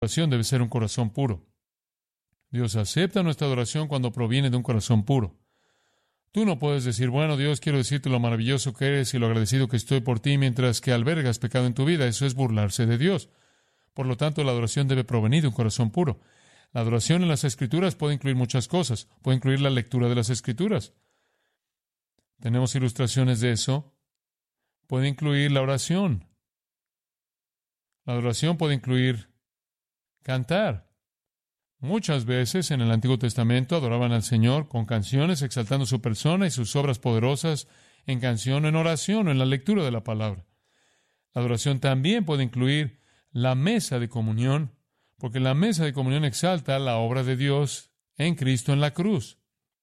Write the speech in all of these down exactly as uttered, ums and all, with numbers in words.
adoración debe ser un corazón puro. Dios acepta nuestra adoración cuando proviene de un corazón puro. Tú no puedes decir, bueno, Dios, quiero decirte lo maravilloso que eres y lo agradecido que estoy por ti, mientras que albergas pecado en tu vida. Eso es burlarse de Dios. Por lo tanto, la adoración debe provenir de un corazón puro. La adoración en las Escrituras puede incluir muchas cosas. Puede incluir la lectura de las Escrituras. Tenemos ilustraciones de eso. Puede incluir la oración. La adoración puede incluir cantar. Muchas veces en el Antiguo Testamento adoraban al Señor con canciones, exaltando su persona y sus obras poderosas en canción, en oración o en la lectura de la palabra. La adoración también puede incluir la mesa de comunión, porque la mesa de comunión exalta la obra de Dios en Cristo en la cruz.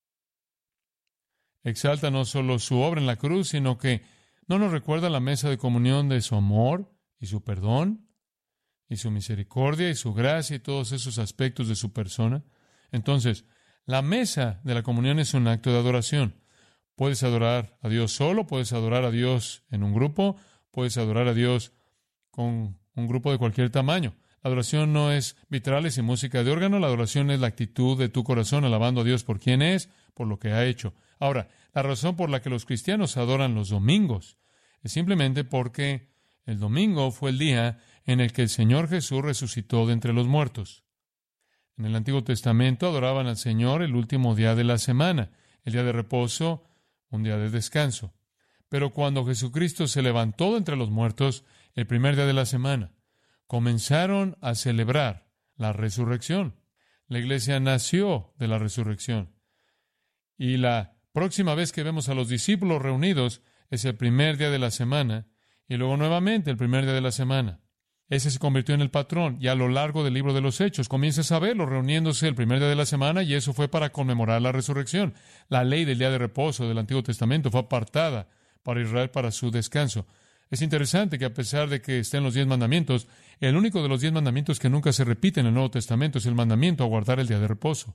Exalta no solo su obra en la cruz, sino que no nos recuerda la mesa de comunión de su amor y su perdón, y su misericordia y su gracia y todos esos aspectos de su persona. Entonces, la mesa de la comunión es un acto de adoración. Puedes adorar a Dios solo, puedes adorar a Dios en un grupo, puedes adorar a Dios con un grupo de cualquier tamaño. La adoración no es vitrales y música de órgano, la adoración es la actitud de tu corazón alabando a Dios por quien es, por lo que ha hecho. Ahora, la razón por la que los cristianos adoran los domingos es simplemente porque el domingo fue el día en el que el Señor Jesús resucitó de entre los muertos. En el Antiguo Testamento adoraban al Señor el último día de la semana, el día de reposo, un día de descanso. Pero cuando Jesucristo se levantó de entre los muertos, el primer día de la semana, comenzaron a celebrar la resurrección. La iglesia nació de la resurrección. Y la próxima vez que vemos a los discípulos reunidos es el primer día de la semana, y luego nuevamente el primer día de la semana. Ese se convirtió en el patrón, y a lo largo del libro de los Hechos comienzas a verlos reuniéndose el primer día de la semana, y eso fue para conmemorar la resurrección. La ley del día de reposo del Antiguo Testamento fue apartada para Israel para su descanso. Es interesante que a pesar de que estén los diez mandamientos, el único de los diez mandamientos que nunca se repite en el Nuevo Testamento es el mandamiento a guardar el día de reposo.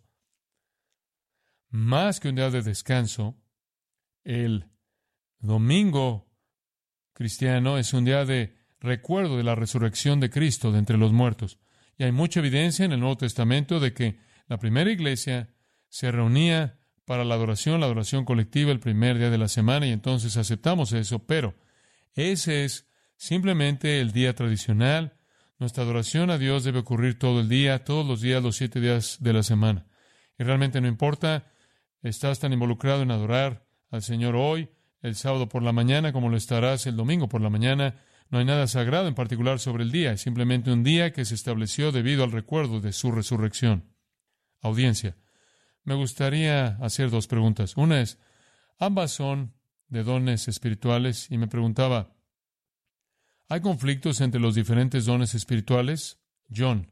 Más que un día de descanso, el domingo cristiano es un día de recuerdo de la resurrección de Cristo de entre los muertos. Y hay mucha evidencia en el Nuevo Testamento de que la primera iglesia se reunía para la adoración, la adoración colectiva el primer día de la semana, y entonces aceptamos eso, pero ese es simplemente el día tradicional. Nuestra adoración a Dios debe ocurrir todo el día, todos los días, los siete días de la semana. Y realmente no importa, estás tan involucrado en adorar al Señor hoy, el sábado por la mañana, como lo estarás el domingo por la mañana. No hay nada sagrado en particular sobre el día, es simplemente un día que se estableció debido al recuerdo de su resurrección. Audiencia, me gustaría hacer dos preguntas. Una es, ambas son de dones espirituales, y me preguntaba, ¿hay conflictos entre los diferentes dones espirituales? John,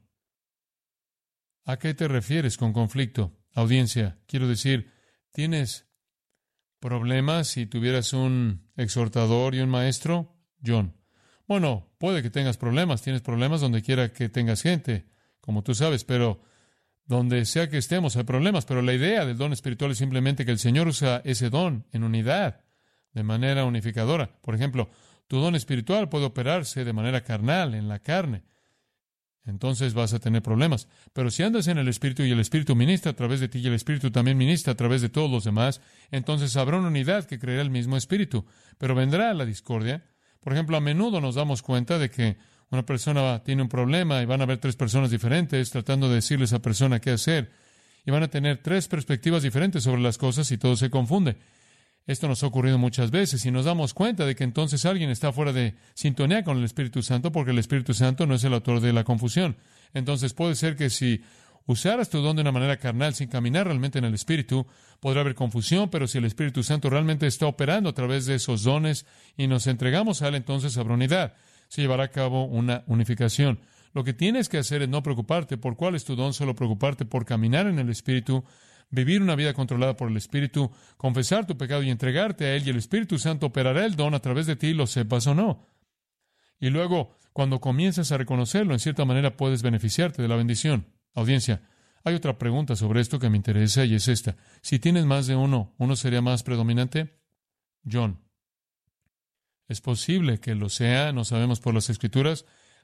¿a qué te refieres con conflicto? Audiencia, quiero decir, ¿tienes problemas si tuvieras un exhortador y un maestro? John, bueno, puede que tengas problemas, tienes problemas donde quiera que tengas gente, como tú sabes, pero donde sea que estemos hay problemas, pero la idea del don espiritual es simplemente que el Señor usa ese don en unidad, de manera unificadora. Por ejemplo, tu don espiritual puede operarse de manera carnal, en la carne. Entonces vas a tener problemas. Pero si andas en el Espíritu y el Espíritu ministra a través de ti y el Espíritu también ministra a través de todos los demás, entonces habrá una unidad que creerá el mismo Espíritu. Pero vendrá la discordia. Por ejemplo, a menudo nos damos cuenta de que una persona tiene un problema y van a haber tres personas diferentes tratando de decirle a esa persona qué hacer. Y van a tener tres perspectivas diferentes sobre las cosas y todo se confunde. Esto nos ha ocurrido muchas veces y nos damos cuenta de que entonces alguien está fuera de sintonía con el Espíritu Santo porque el Espíritu Santo no es el autor de la confusión. Entonces puede ser que si usaras tu don de una manera carnal sin caminar realmente en el Espíritu, podrá haber confusión, pero si el Espíritu Santo realmente está operando a través de esos dones y nos entregamos a Él, entonces habrá unidad. Se llevará a cabo una unificación. Lo que tienes que hacer es no preocuparte por cuál es tu don, solo preocuparte por caminar en el Espíritu, vivir una vida controlada por el Espíritu, confesar tu pecado y entregarte a Él, y el Espíritu Santo operará el don a través de ti, lo sepas o no. Y luego, cuando comienzas a reconocerlo, en cierta manera puedes beneficiarte de la bendición. Audiencia, hay otra pregunta sobre esto que me interesa y es esta. Si tienes más de uno, ¿uno sería más predominante? John, es posible que lo sea, no sabemos por las Escrituras.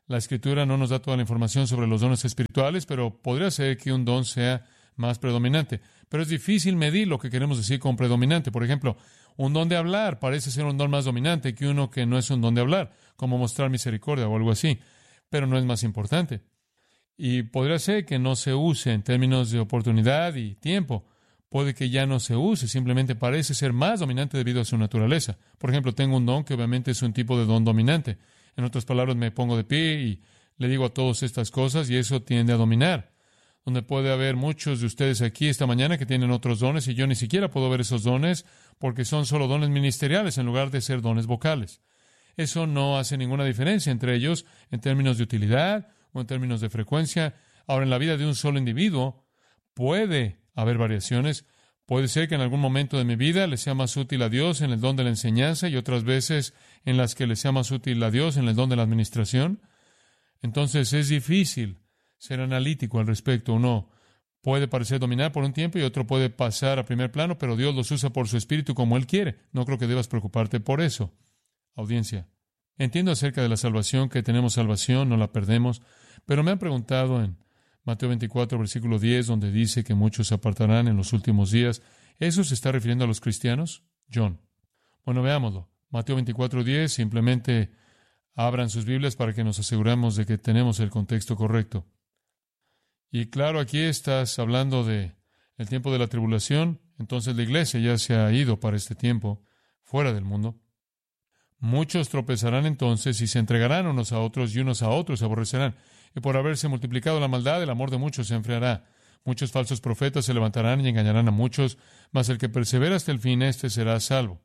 La Escritura no nos da toda la información sobre los dones espirituales, pero podría ser que un don sea más predominante. Pero es difícil medir lo que queremos decir con predominante. Por ejemplo, un don de hablar parece ser un don más dominante que uno que no es un don de hablar, como mostrar misericordia o algo así, pero no es más importante. Y podría ser que no se use en términos de oportunidad y tiempo. Puede que ya no se use, simplemente parece ser más dominante debido a su naturaleza. Por ejemplo, tengo un don que obviamente es un tipo de don dominante. En otras palabras, me pongo de pie y le digo a todos estas cosas y eso tiende a dominar. Donde puede haber muchos de ustedes aquí esta mañana que tienen otros dones y yo ni siquiera puedo ver esos dones porque son solo dones ministeriales en lugar de ser dones vocales. Eso no hace ninguna diferencia entre ellos en términos de utilidad o en términos de frecuencia. Ahora, en la vida de un solo individuo puede haber variaciones. Puede ser que en algún momento de mi vida le sea más útil a Dios en el don de la enseñanza y otras veces en las que le sea más útil a Dios en el don de la administración. Entonces es difícil ser analítico al respecto. Uno puede parecer dominar por un tiempo y otro puede pasar a primer plano, pero Dios los usa por su espíritu como Él quiere. No creo que debas preocuparte por eso. Audiencia, entiendo acerca de la salvación, que tenemos salvación, no la perdemos, pero me han preguntado en Mateo veinticuatro, versículo diez, donde dice que muchos se apartarán en los últimos días. ¿Eso se está refiriendo a los cristianos? John. Bueno, veámoslo. Mateo veinticuatro, diez, simplemente abran sus Biblias para que nos aseguremos de que tenemos el contexto correcto. Y claro, aquí estás hablando de el tiempo de la tribulación, entonces la iglesia ya se ha ido para este tiempo, fuera del mundo. Muchos tropezarán entonces y se entregarán unos a otros y unos a otros se aborrecerán. Y por haberse multiplicado la maldad, el amor de muchos se enfriará. Muchos falsos profetas se levantarán y engañarán a muchos, mas el que persevera hasta el fin, éste será salvo.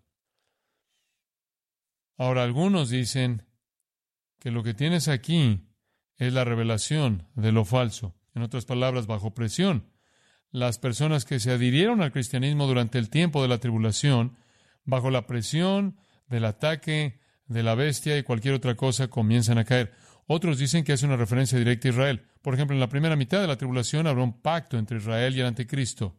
Ahora, algunos dicen que lo que tienes aquí es la revelación de lo falso. En otras palabras, bajo presión. Las personas que se adhirieron al cristianismo durante el tiempo de la tribulación, bajo la presión del ataque de la bestia y cualquier otra cosa, comienzan a caer. Otros dicen que es una referencia directa a Israel. Por ejemplo, en la primera mitad de la tribulación habrá un pacto entre Israel y el anticristo.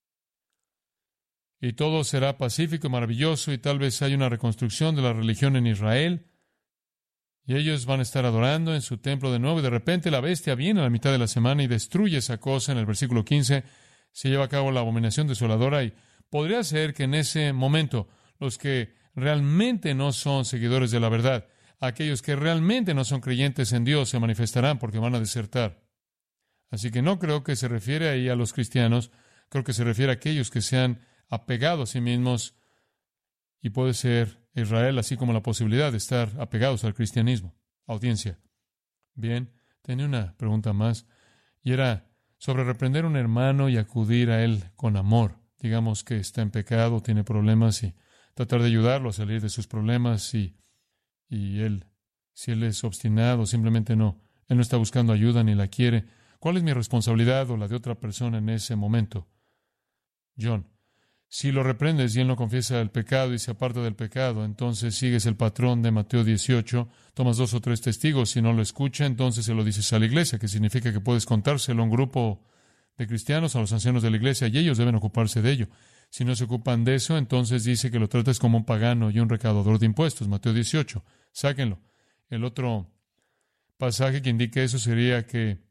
Y todo será pacífico y maravilloso y tal vez haya una reconstrucción de la religión en Israel. Y ellos van a estar adorando en su templo de nuevo y de repente la bestia viene a la mitad de la semana y destruye esa cosa. En el versículo quince se lleva a cabo la abominación desoladora y podría ser que en ese momento los que realmente no son seguidores de la verdad, aquellos que realmente no son creyentes en Dios se manifestarán porque van a desertar. Así que no creo que se refiere ahí a los cristianos, creo que se refiere a aquellos que se han apegado a sí mismos y puede ser Israel, así como la posibilidad de estar apegados al cristianismo. Audiencia. Bien, tenía una pregunta más y era sobre reprender a un hermano y acudir a él con amor. Digamos que está en pecado, tiene problemas y tratar de ayudarlo a salir de sus problemas y, y él, si él es obstinado, simplemente no, él no está buscando ayuda ni la quiere. ¿Cuál es mi responsabilidad o la de otra persona en ese momento? John, si lo reprendes y él no confiesa el pecado y se aparta del pecado, entonces sigues el patrón de Mateo dieciocho, tomas dos o tres testigos, si no lo escucha, entonces se lo dices a la iglesia, que significa que puedes contárselo a un grupo de cristianos, a los ancianos de la iglesia, y ellos deben ocuparse de ello. Si no se ocupan de eso, entonces dice que lo trates como un pagano y un recaudador de impuestos. Mateo dieciocho. Sáquenlo. El otro pasaje que indica eso sería que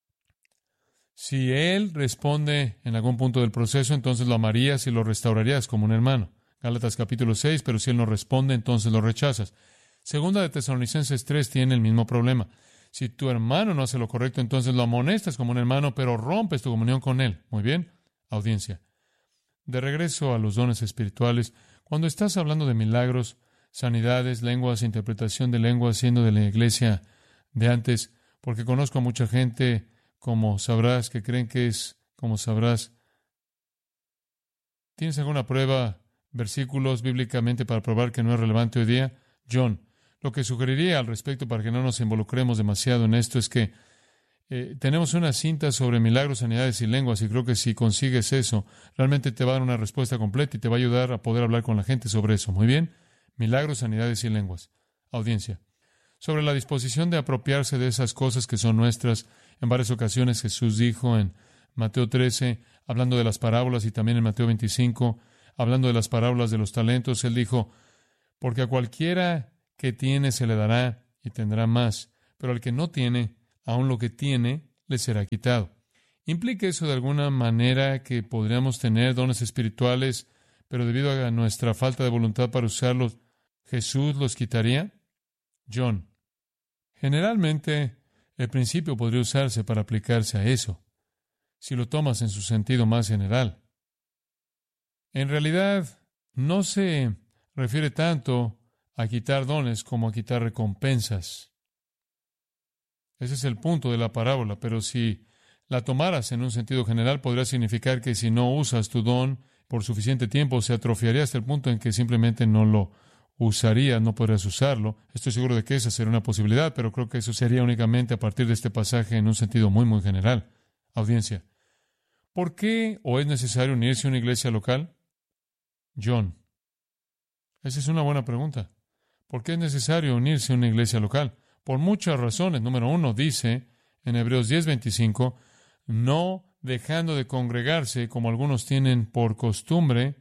si él responde en algún punto del proceso, entonces lo amarías y lo restaurarías como un hermano. Gálatas capítulo seis, pero si él no responde, entonces lo rechazas. Segunda de Tesalonicenses tres tiene el mismo problema. Si tu hermano no hace lo correcto, entonces lo amonestas como un hermano, pero rompes tu comunión con él. Muy bien, audiencia. De regreso a los dones espirituales, cuando estás hablando de milagros, sanidades, lenguas, interpretación de lenguas, siendo de la iglesia de antes, porque conozco a mucha gente, como sabrás, que creen que es como sabrás. ¿Tienes alguna prueba, versículos bíblicamente para probar que no es relevante hoy día? John, lo que sugeriría al respecto para que no nos involucremos demasiado en esto es que Eh, tenemos una cinta sobre milagros, sanidades y lenguas, y creo que si consigues eso, realmente te va a dar una respuesta completa y te va a ayudar a poder hablar con la gente sobre eso. Muy bien. Milagros, sanidades y lenguas. Audiencia. Sobre la disposición de apropiarse de esas cosas que son nuestras, en varias ocasiones Jesús dijo en Mateo trece, hablando de las parábolas, y también en Mateo veinticinco, hablando de las parábolas de los talentos, Él dijo, porque a cualquiera que tiene se le dará y tendrá más, pero al que no tiene, aun lo que tiene, le será quitado. ¿Implica eso de alguna manera que podríamos tener dones espirituales, pero debido a nuestra falta de voluntad para usarlos, Jesús los quitaría? John, generalmente el principio podría usarse para aplicarse a eso, si lo tomas en su sentido más general. En realidad, no se refiere tanto a quitar dones como a quitar recompensas. Ese es el punto de la parábola, pero si la tomaras en un sentido general, podría significar que si no usas tu don por suficiente tiempo, se atrofiaría hasta el punto en que simplemente no lo usarías, no podrías usarlo. Estoy seguro de que esa sería una posibilidad, pero creo que eso sería únicamente a partir de este pasaje en un sentido muy, muy general. Audiencia, ¿por qué o es necesario unirse a una iglesia local? John, esa es una buena pregunta. ¿Por qué es necesario unirse a una iglesia local? Por muchas razones. Número uno, dice en Hebreos diez veinticinco, no dejando de congregarse como algunos tienen por costumbre,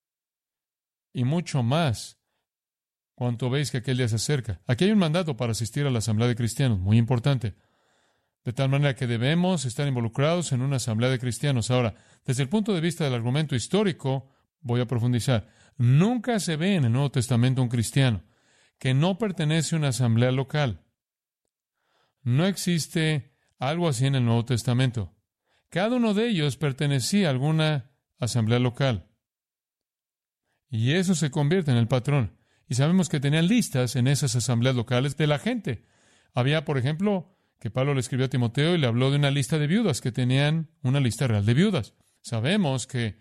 y mucho más cuanto veis que aquel día se acerca. Aquí hay un mandato para asistir a la asamblea de cristianos, muy importante. De tal manera que debemos estar involucrados en una asamblea de cristianos. Ahora, desde el punto de vista del argumento histórico, voy a profundizar. Nunca se ve en el Nuevo Testamento un cristiano que no pertenece a una asamblea local. No existe algo así en el Nuevo Testamento. Cada uno de ellos pertenecía a alguna asamblea local. Y eso se convierte en el patrón. Y sabemos que tenían listas en esas asambleas locales de la gente. Había, por ejemplo, que Pablo le escribió a Timoteo y le habló de una lista de viudas, que tenían una lista real de viudas. Sabemos que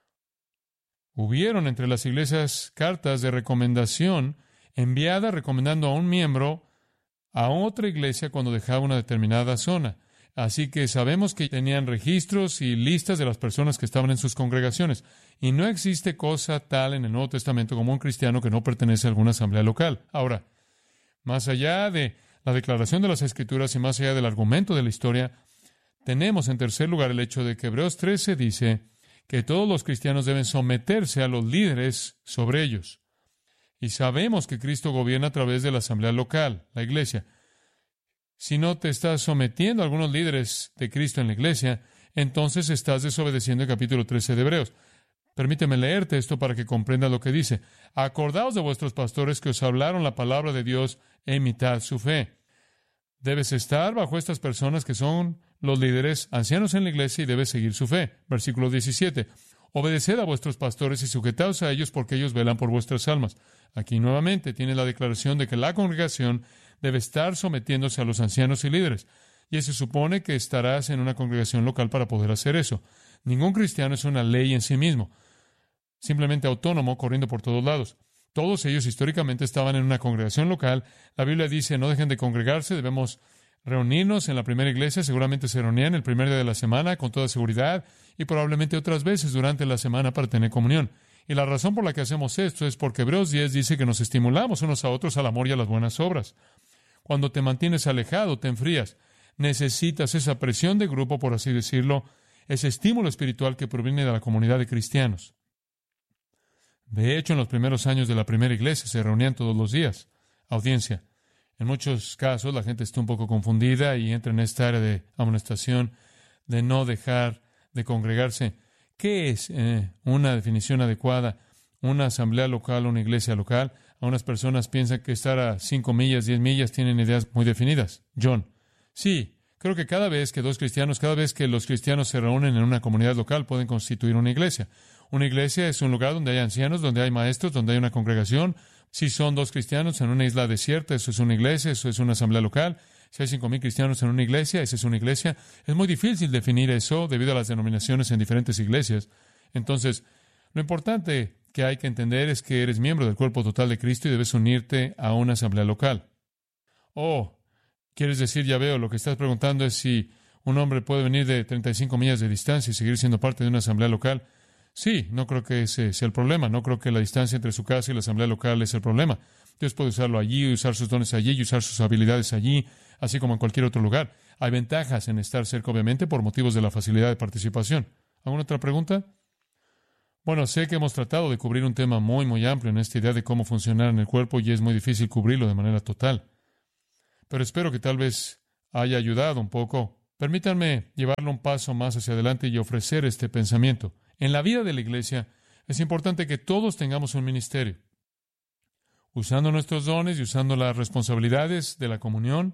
hubieron entre las iglesias cartas de recomendación enviadas recomendando a un miembro a otra iglesia cuando dejaba una determinada zona. Así que sabemos que tenían registros y listas de las personas que estaban en sus congregaciones. Y no existe cosa tal en el Nuevo Testamento como un cristiano que no pertenece a alguna asamblea local. Ahora, más allá de la declaración de las Escrituras y más allá del argumento de la historia, tenemos en tercer lugar el hecho de que Hebreos trece dice que todos los cristianos deben someterse a los líderes sobre ellos. Y sabemos que Cristo gobierna a través de la asamblea local, la iglesia. Si no te estás sometiendo a algunos líderes de Cristo en la iglesia, entonces estás desobedeciendo el capítulo trece de Hebreos. Permíteme leerte esto para que comprendas lo que dice. Acordaos de vuestros pastores que os hablaron la palabra de Dios e imitad su fe. Debes estar bajo estas personas que son los líderes ancianos en la iglesia y debes seguir su fe. Versículo diecisiete. Obedeced a vuestros pastores y sujetaos a ellos porque ellos velan por vuestras almas. Aquí nuevamente tiene la declaración de que la congregación debe estar sometiéndose a los ancianos y líderes. Y se supone que estarás en una congregación local para poder hacer eso. Ningún cristiano es una ley en sí mismo, simplemente autónomo, corriendo por todos lados. Todos ellos históricamente estaban en una congregación local. La Biblia dice, no dejen de congregarse, debemos reunirnos en la primera iglesia. Seguramente se reunían el primer día de la semana, con toda seguridad, y probablemente otras veces durante la semana para tener comunión. Y la razón por la que hacemos esto es porque Hebreos diez dice que nos estimulamos unos a otros al amor y a las buenas obras. Cuando te mantienes alejado, te enfrías. Necesitas esa presión de grupo, por así decirlo, ese estímulo espiritual que proviene de la comunidad de cristianos. De hecho, en los primeros años de la primera iglesia se reunían todos los días. Audiencia. En muchos casos la gente está un poco confundida y entra en esta área de amonestación de no dejar de congregarse. ¿Qué es eh, una definición adecuada? Una asamblea local o una iglesia local. Algunas personas piensan que estar a cinco millas, diez millas, tienen ideas muy definidas. John, sí, creo que cada vez que dos cristianos, cada vez que los cristianos se reúnen en una comunidad local, pueden constituir una iglesia. Una iglesia es un lugar donde hay ancianos, donde hay maestros, donde hay una congregación. Si son dos cristianos en una isla desierta, eso es una iglesia, eso es una asamblea local. Si hay cinco mil cristianos en una iglesia, esa es una iglesia. Es muy difícil definir eso debido a las denominaciones en diferentes iglesias. Entonces, lo importante que hay que entender es que eres miembro del cuerpo total de Cristo y debes unirte a una asamblea local. Oh, quieres decir, ya veo, lo que estás preguntando es si un hombre puede venir de treinta y cinco millas de distancia y seguir siendo parte de una asamblea local. Sí, no creo que ese sea el problema. No creo que la distancia entre su casa y la asamblea local es el problema. Dios puede usarlo allí, usar sus dones allí y usar sus habilidades allí, así como en cualquier otro lugar. Hay ventajas en estar cerca, obviamente, por motivos de la facilidad de participación. ¿Alguna otra pregunta? Bueno, sé que hemos tratado de cubrir un tema muy, muy amplio en esta idea de cómo funcionar en el cuerpo y es muy difícil cubrirlo de manera total. pero espero que tal vez haya ayudado un poco. Permítanme llevarlo un paso más hacia adelante y ofrecer este pensamiento. En la vida de la iglesia es importante que todos tengamos un ministerio. Usando nuestros dones y usando las responsabilidades de la comunión,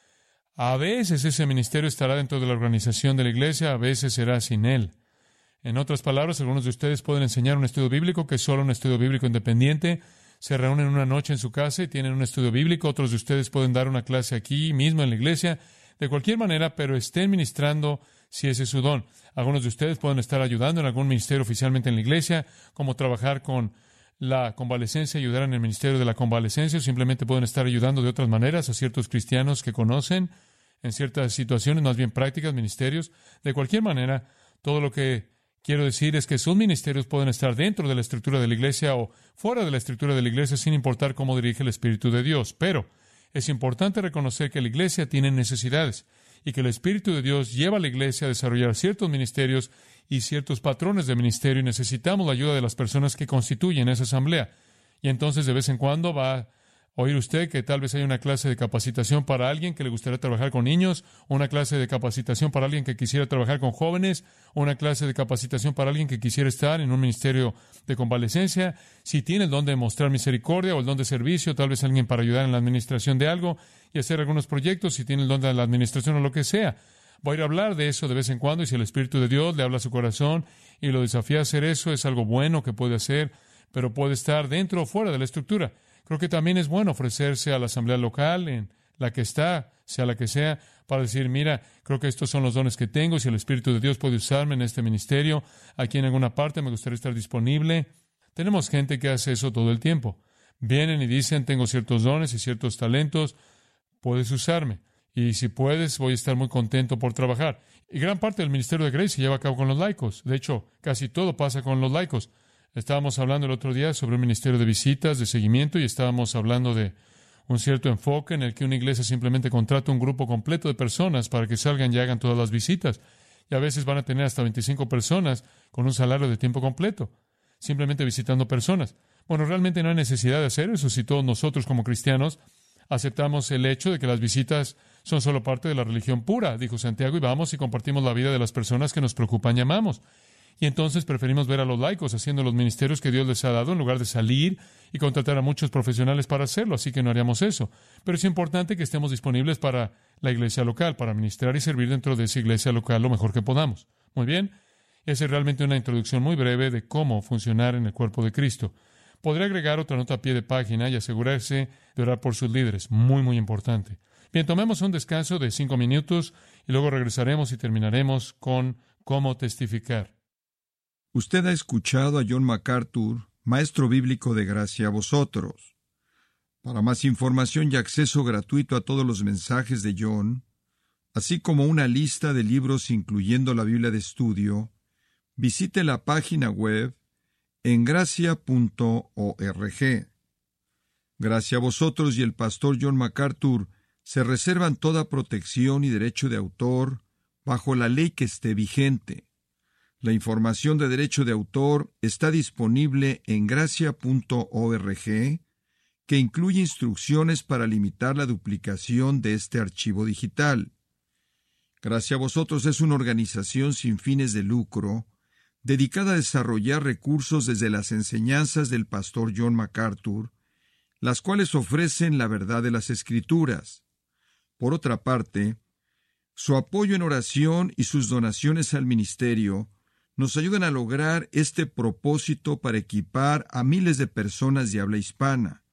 a veces ese ministerio estará dentro de la organización de la iglesia, a veces será sin él. En otras palabras, algunos de ustedes pueden enseñar un estudio bíblico que es solo un estudio bíblico independiente. Se reúnen una noche en su casa y tienen un estudio bíblico. Otros de ustedes pueden dar una clase aquí mismo en la iglesia. De cualquier manera, pero estén ministrando si ese es su don. Algunos de ustedes pueden estar ayudando en algún ministerio oficialmente en la iglesia, como trabajar con la convalecencia, ayudar en el ministerio de la convalecencia, o simplemente pueden estar ayudando de otras maneras a ciertos cristianos que conocen en ciertas situaciones más bien prácticas, ministerios. De cualquier manera, todo lo que quiero decir es que sus ministerios pueden estar dentro de la estructura de la iglesia o fuera de la estructura de la iglesia, sin importar cómo dirige el Espíritu de Dios. Pero es importante reconocer que la iglesia tiene necesidades y que el Espíritu de Dios lleva a la iglesia a desarrollar ciertos ministerios y ciertos patrones de ministerio, y necesitamos la ayuda de las personas que constituyen esa asamblea. Y entonces, de vez en cuando, va a oír usted que tal vez haya una clase de capacitación para alguien que le gustaría trabajar con niños, o una clase de capacitación para alguien que quisiera trabajar con jóvenes, o una clase de capacitación para alguien que quisiera estar en un ministerio de convalecencia. Si tiene el don de mostrar misericordia o el don de servicio, tal vez alguien para ayudar en la administración de algo y hacer algunos proyectos, si tiene el don de la administración o lo que sea. Voy a ir a hablar de eso de vez en cuando, y si el Espíritu de Dios le habla a su corazón y lo desafía a hacer eso, es algo bueno que puede hacer, pero puede estar dentro o fuera de la estructura. Creo que también es bueno ofrecerse a la asamblea local, en la que está, sea la que sea, para decir, mira, creo que estos son los dones que tengo, si el Espíritu de Dios puede usarme en este ministerio, aquí en alguna parte me gustaría estar disponible. Tenemos gente que hace eso todo el tiempo. Vienen y dicen, tengo ciertos dones y ciertos talentos, puedes usarme. Y si puedes, voy a estar muy contento por trabajar. Y gran parte del ministerio de Grace se lleva a cabo con los laicos. De hecho, casi todo pasa con los laicos. Estábamos hablando el otro día sobre un ministerio de visitas, de seguimiento, y estábamos hablando de un cierto enfoque en el que una iglesia simplemente contrata un grupo completo de personas para que salgan y hagan todas las visitas. Y a veces van a tener hasta veinticinco personas con un salario de tiempo completo, simplemente visitando personas. Bueno, realmente no hay necesidad de hacer eso si todos nosotros como cristianos aceptamos el hecho de que las visitas son solo parte de la religión pura, dijo Santiago, y vamos y compartimos la vida de las personas que nos preocupan y amamos. Y entonces preferimos ver a los laicos haciendo los ministerios que Dios les ha dado en lugar de salir y contratar a muchos profesionales para hacerlo, así que no haríamos eso. Pero es importante que estemos disponibles para la iglesia local, para ministrar y servir dentro de esa iglesia local lo mejor que podamos. Muy bien, esa es realmente una introducción muy breve de cómo funcionar en el cuerpo de Cristo. Podría agregar otra nota a pie de página y asegurarse de orar por sus líderes. Muy, muy importante. Bien, tomemos un descanso de cinco minutos y luego regresaremos y terminaremos con cómo testificar. Usted ha escuchado a John MacArthur, maestro bíblico de Gracia a Vosotros. Para más información y acceso gratuito a todos los mensajes de John, así como una lista de libros incluyendo la Biblia de estudio, visite la página web en gracia punto org. Gracia a Vosotros y el pastor John MacArthur se reservan toda protección y derecho de autor bajo la ley que esté vigente. La información de derecho de autor está disponible en gracia punto org, que incluye instrucciones para limitar la duplicación de este archivo digital. Gracia a Vosotros es una organización sin fines de lucro dedicada a desarrollar recursos desde las enseñanzas del pastor John MacArthur, las cuales ofrecen la verdad de las Escrituras. Por otra parte, su apoyo en oración y sus donaciones al ministerio nos ayudan a lograr este propósito para equipar a miles de personas de habla hispana.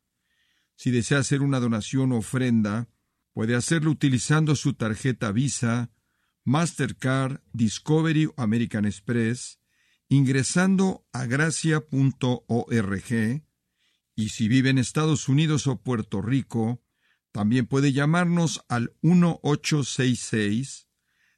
Si desea hacer una donación o ofrenda, puede hacerlo utilizando su tarjeta Visa, Mastercard, Discovery o American Express, ingresando a gracia punto org, y si vive en Estados Unidos o Puerto Rico, también puede llamarnos al uno ocho seis seis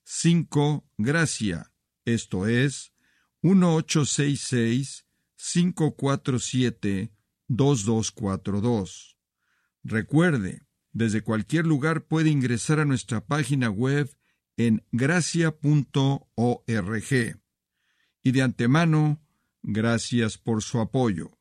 cinco gracia, esto es, uno ocho seis seis cinco cuatro siete dos dos cuatro dos. Recuerde, desde cualquier lugar puede ingresar a nuestra página web en gracia punto org. Y de antemano, gracias por su apoyo.